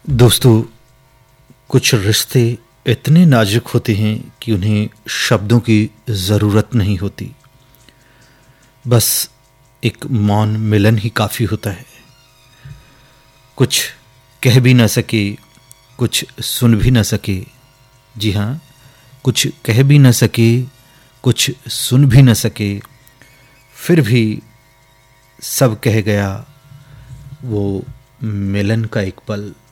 दोस्तों, कुछ रिश्ते इतने नाजुक होते हैं कि उन्हें शब्दों की ज़रूरत नहीं होती। बस एक मौन मिलन ही काफ़ी होता है। कुछ कह भी ना सके, कुछ सुन भी ना सके। जी हाँ, कुछ कह भी ना सके, कुछ सुन भी ना सके, फिर भी सब कह गया वो मिलन का एक पल।